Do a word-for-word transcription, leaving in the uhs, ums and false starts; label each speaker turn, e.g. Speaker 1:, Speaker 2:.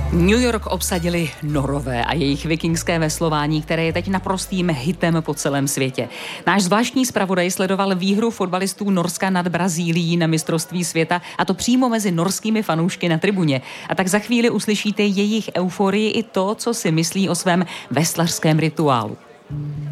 Speaker 1: New York obsadili Norové a jejich vikingské veslování, které je teď naprostým hitem po celém světě. Náš zvláštní zpravodaj sledoval výhru fotbalistů Norska nad Brazílií na mistrovství světa, a to přímo mezi norskými fanoušky na tribuně. A tak za chvíli uslyšíte jejich euforii i to, co si myslí o svém veslařském rituálu.